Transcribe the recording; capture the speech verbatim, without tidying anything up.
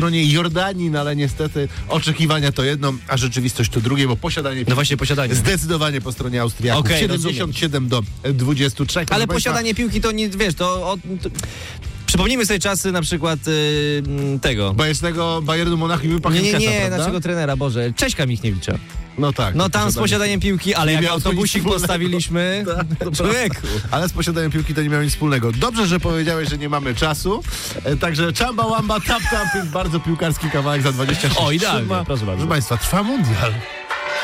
stronie Jordanii, no ale niestety oczekiwania to jedno, a rzeczywistość to drugie, bo posiadanie piłki No właśnie, posiadanie. zdecydowanie po stronie Austriaków. Okej, siedemdziesiąt siedem do dwudziestu trzech. Ale Proszę posiadanie piłki to nie, wiesz, to... O, to... Przypomnijmy sobie czasy na przykład yy, tego. Bajecznego Bayernu Monachium i Nie, nie, nie, prawda? naszego trenera, Boże. Cześćka Michniewicza. No tak. No tam z posiadaniem piłki, ale Nie jak miało to nic autobusik wspólnego. postawiliśmy, Tak, człowieku. Ale z posiadaniem piłki to nie miało nic wspólnego. Dobrze, że powiedziałeś, że nie mamy czasu. E, także Chamba Wamba Tap Tap jest bardzo piłkarski kawałek za dwadzieścia sześć. O, idealnie, Trzyma. proszę bardzo. Proszę Państwa, trwa mundial.